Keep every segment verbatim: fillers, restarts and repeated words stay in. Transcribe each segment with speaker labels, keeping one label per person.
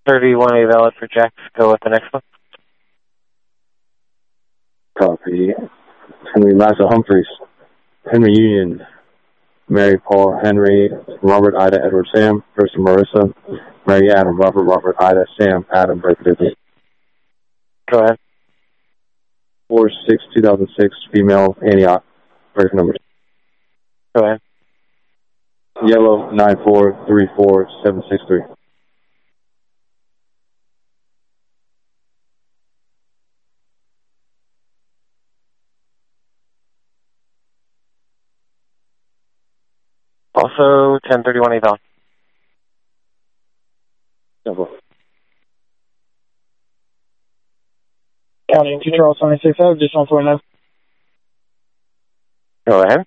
Speaker 1: thirty-one A valid for Jack. Go with the next one.
Speaker 2: Copy. Henry Massa Humphreys. Henry Union. Mary Paul Henry. Robert Ida Edward Sam. Person Marissa. Mary Adam Robert Robert Ida Sam Adam Break Business.
Speaker 1: Go ahead.
Speaker 2: four six two thousand six female Antioch. Break number.
Speaker 1: Go ahead.
Speaker 2: Yellow nine four three four seven six three.
Speaker 1: Also ten thirty-one A valid.
Speaker 2: Simple.
Speaker 3: County two Charles twenty-six, additional twenty-nine.
Speaker 1: Go ahead.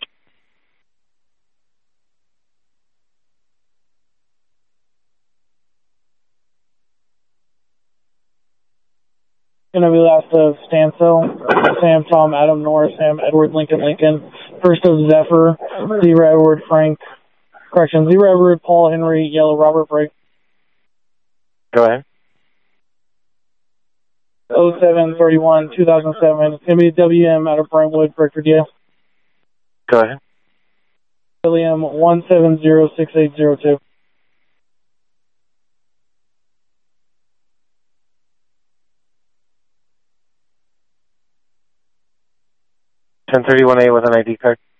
Speaker 3: Going to be last of Stansel, Sam, Tom, Adam, Norris, Sam, Edward, Lincoln, Lincoln. First of Zephyr, Zero, Edward, Frank. Correction, Zero, Edward, Paul, Henry, Yellow, Robert, Break.
Speaker 1: Go ahead.
Speaker 3: oh seven thirty-one two thousand seven. It's going to be W M out of Brentwood, Breakford, Yale.
Speaker 1: Go ahead.
Speaker 3: William one seven zero six eight zero two.
Speaker 1: ten thirty-one A with an I D card.